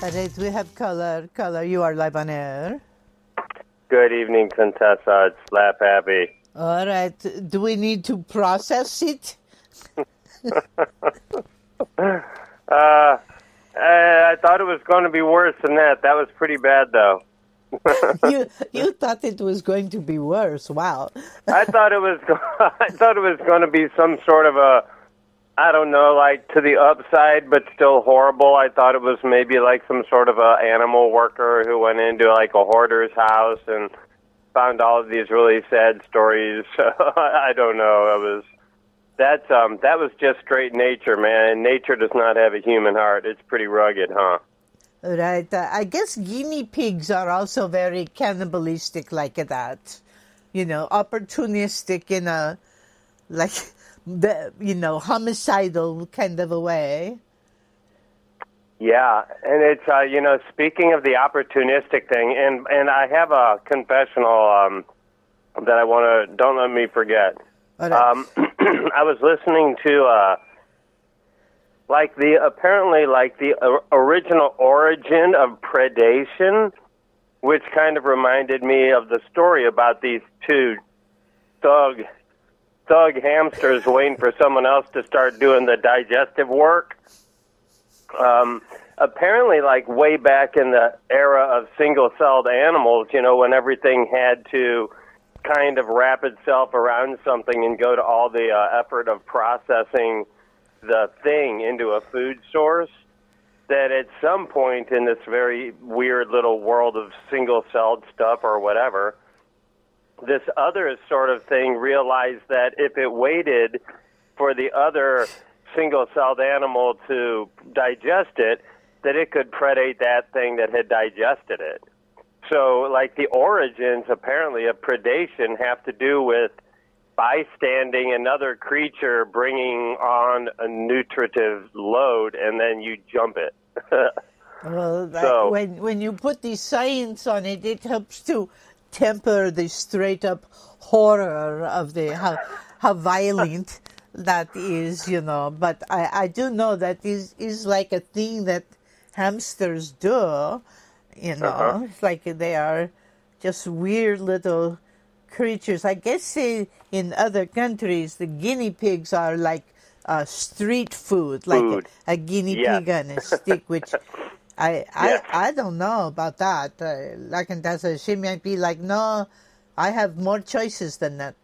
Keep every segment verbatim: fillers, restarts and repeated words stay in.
All right, we have caller. Caller, you are live on air. Good evening, Contessa. It's Slap Happy. All right. Do we need to process it? uh, I, I thought it was going to be worse than that. That was pretty bad, though. you you thought it was going to be worse. Wow. I thought it was. I thought it was going to be some sort of a, I don't know, like to the upside, but still horrible. I thought it was maybe like some sort of a animal worker who went into like a hoarder's house and found all of these really sad stories. I don't know. It was that's um that was just straight nature, man. Nature does not have a human heart. It's pretty rugged, huh? Right. Uh, I guess guinea pigs are also very cannibalistic like that. You know, opportunistic in a, like, the you know, homicidal kind of a way. Yeah, and it's, uh, you know, speaking of the opportunistic thing, and, and I have a confessional um, that I want to, don't let me forget. Right. Um, I was listening to, uh, like, the, apparently, like, the uh, original origin of predation, which kind of reminded me of the story about these two thug, thug hamsters waiting for someone else to start doing the digestive work. Um, apparently, like way back in the era of single-celled animals, you know, when everything had to kind of wrap itself around something and go to all the uh, effort of processing the thing into a food source, that at some point in this very weird little world of single-celled stuff or whatever, this other sort of thing realized that if it waited for the other single-celled animal to digest it, that it could predate that thing that had digested it. So, like, the origins, apparently, of predation have to do with bystanding another creature bringing on a nutritive load, and then you jump it. Well, So- when when you put the science on it, it helps to temper the straight-up horror of the how how violent that is, you know. But I, I do know that is is like a thing that hamsters do, you know. Uh-huh. It's like they are just weird little creatures. I guess in, in other countries, the guinea pigs are like uh, street food, like Food. a, a guinea Yes. pig on a stick, which I Yes. I I don't know about that. Uh, like, and that's a, she might be like, no, I have more choices than that.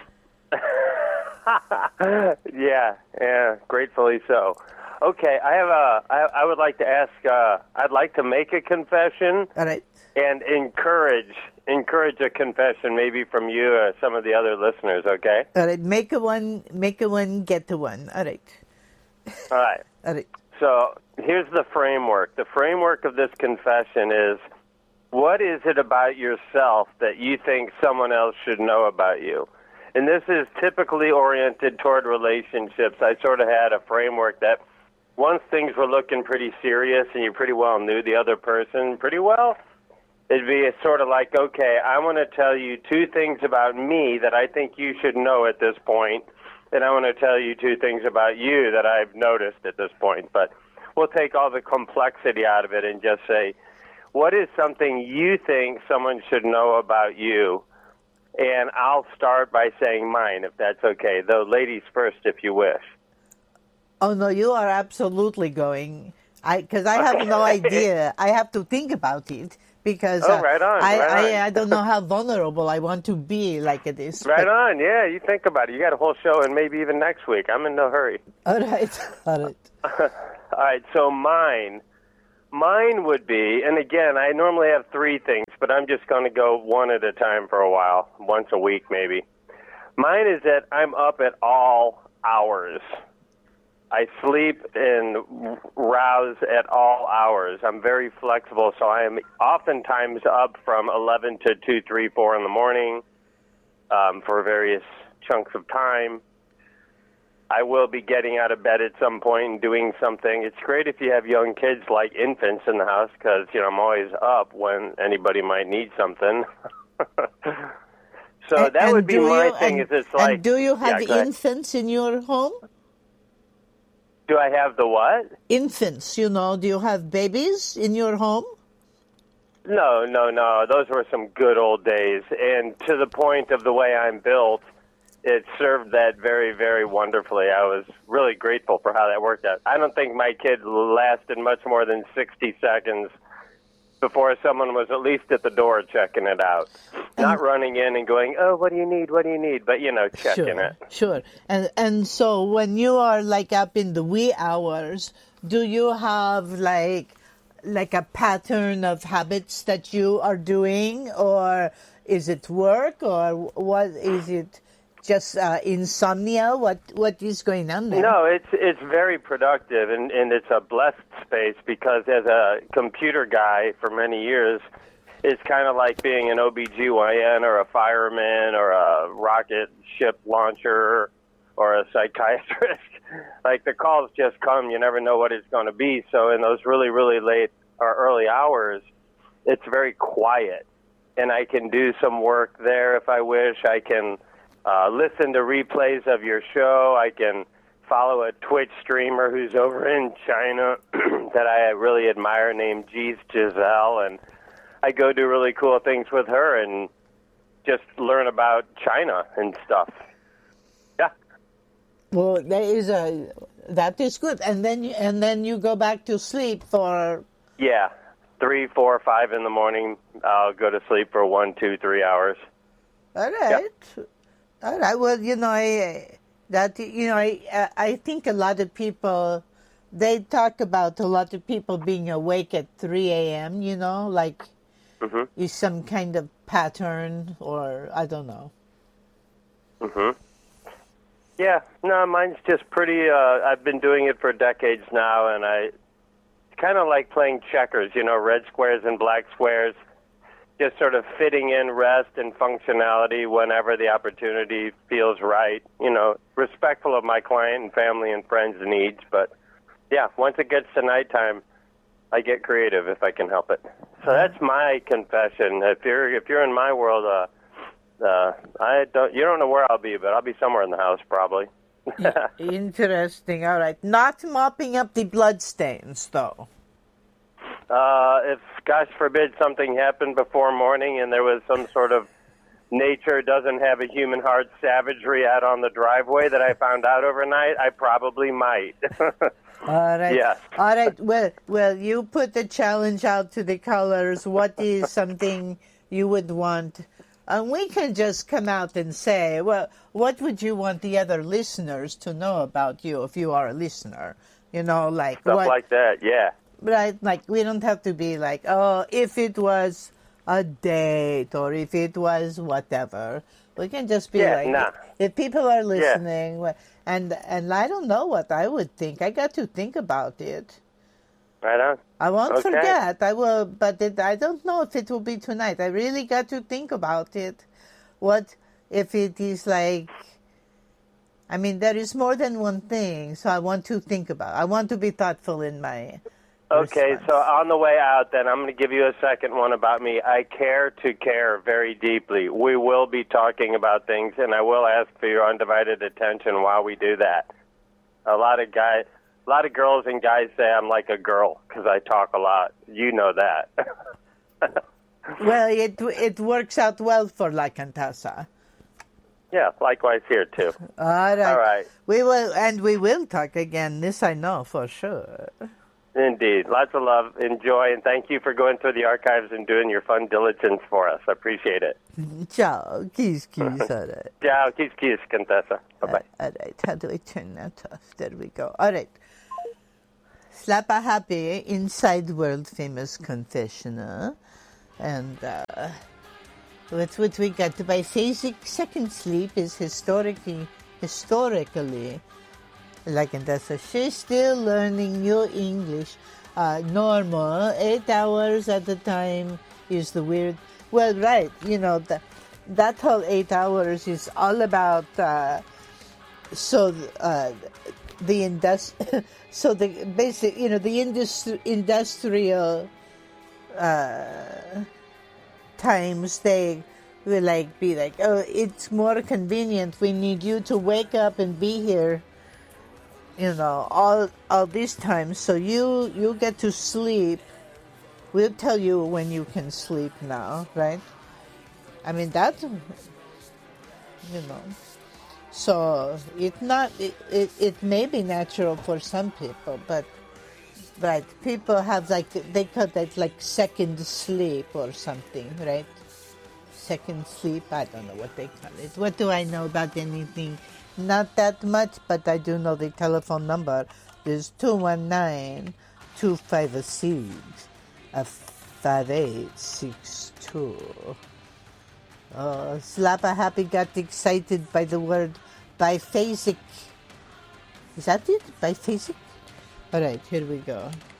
yeah, yeah, gratefully so. Okay, I have a. I, I would like to ask. Uh, I'd like to make a confession All right. and encourage encourage a confession, maybe from you or some of the other listeners. Okay. All right. Make a one. Make a one. Get a one. All right. All right. All right. So here's the framework. The framework of this confession is: what is it about yourself that you think someone else should know about you? And this is typically oriented toward relationships. I sort of had a framework that once things were looking pretty serious and you pretty well knew the other person pretty well, it'd be sort of like, okay, I want to tell you two things about me that I think you should know at this point, and I want to tell you two things about you that I've noticed at this point. But we'll take all the complexity out of it and just say, what is something you think someone should know about you? And I'll start by saying mine, if that's okay. Though, ladies first, if you wish. Oh no, you are absolutely going. I because I have no idea. I have to think about it because Oh, uh, right on, I, right I on. I don't know how vulnerable I want to be like this. Right but- on, yeah, you think about it. You got a whole show and maybe even next week. I'm in no hurry. All right. All right. All right, so mine. Mine would be, and again, I normally have three things, but I'm just going to go one at a time for a while, once a week maybe. Mine is that I'm up at all hours. I sleep and rouse at all hours. I'm very flexible, so I am oftentimes up from eleven to two, three, four in the morning um, for various chunks of time. I will be getting out of bed at some point and doing something. It's great if you have young kids like infants in the house because, you know, I'm always up when anybody might need something. so And- that and would be do my you- thing and- is it's like... And do you have Yeah, go ahead. infants in your home? Do I have the what? Infants, you know. Do you have babies in your home? No, no, no. Those were some good old days. And to the point of the way I'm built, it served that very, very wonderfully. I was really grateful for how that worked out. I don't think my kid lasted much more than sixty seconds before someone was at least at the door checking it out. Not running in and going, oh, what do you need, what do you need? But, you know, checking Sure, it. sure. And and so when you are like up in the wee hours, do you have like like a pattern of habits that you are doing, or is it work, or what is it? Just uh, insomnia? What what is going on there? No, it's it's very productive, and, and it's a blessed space because as a computer guy for many years, it's kind of like being an O B G Y N or a fireman or a rocket ship launcher or a psychiatrist. Like the calls just come, you never know what it's going to be. So in those really, really late or early hours, it's very quiet, and I can do some work there if I wish. I can Uh, listen to replays of your show. I can follow a Twitch streamer who's over in China that I really admire named Jeez Giselle, and I go do really cool things with her and just learn about China and stuff. Yeah. Well, there is a that is good, and then you, and then you go back to sleep for. Yeah, three, four, five in the morning. I'll go to sleep for one, two, three hours. All right. Yeah. All right. Well, you know, I, that you know, I I think a lot of people, they talk about a lot of people being awake at three a.m. You know, like mm-hmm. is some kind of pattern, or I don't know. Mhm. Yeah. No, mine's just pretty. Uh, I've been doing it for decades now, and I kind of like playing checkers. You know, red squares and black squares. Just sort of fitting in rest and functionality whenever the opportunity feels right. You know, respectful of my client and family and friends' needs. But, yeah, once it gets to nighttime, I get creative if I can help it. So that's my confession. If you're if you're in my world, uh, uh, I don't you don't know where I'll be, but I'll be somewhere in the house probably. Interesting. All right. Not mopping up the bloodstains, though. Uh, if, gosh forbid, something happened before morning and there was some sort of nature doesn't have a human heart savagery out on the driveway that I found out overnight, I probably might. All right. Yes. All right. Well, well, you put the challenge out to the callers. What is something you would want? And we can just come out and say, well, what would you want the other listeners to know about you if you are a listener? You know, like Stuff what, like that, yeah. Right, like we don't have to be like, oh, if it was a date or if it was whatever. We can just be yeah, like, nah. if people are listening, yeah. and and I don't know what I would think. I got to think about it. Right on. I won't okay. forget. I will, but it, I don't know if it will be tonight. I really got to think about it. What if it is like? I mean, there is more than one thing, so I want to think about. I want to be thoughtful in my. Okay, response. so on the way out, then, I'm going to give you a second one about me. I care to care very deeply. We will be talking about things, and I will ask for your undivided attention while we do that. A lot of guys, a lot of girls and guys say I'm like a girl because I talk a lot. You know that. Well, it it works out well for La Cantasa. Yeah, likewise here too. All right. All right. We will, and we will talk again. This I know for sure. Indeed. Lots of love, enjoy, and thank you for going through the archives and doing your fun diligence for us. I appreciate it. Ciao. Kiss, kiss. All right. Ciao. Kiss, kiss, Contessa. Bye-bye. Uh, all right. How do I turn that off? There we go. All right. Slappa Happy, Inside World Famous Confessional. And uh, that's what we got. Biphasic second sleep is historically, historically, like and that's a, she's still learning new English. Uh, normal, eight hours at a time is the weird. Well, right, you know, the, that whole eight hours is all about, uh, so uh, the industri- so the basic, you know, the industri- industrial uh, times, they will like be like, oh, it's more convenient. We need you to wake up and be here you know, all all these times. So you you get to sleep. We'll tell you when you can sleep now, right? I mean that, you know. So it not it, it, it may be natural for some people, but right, people have like they call that like second sleep or something, right? Second sleep, I don't know what they call it. What do I know about anything? Not that much, but I do know the telephone number is two one nine, two five six, five eight six two. Oh, Slappa Happy got excited by the word biphasic. Is that it? Biphasic? All right, here we go.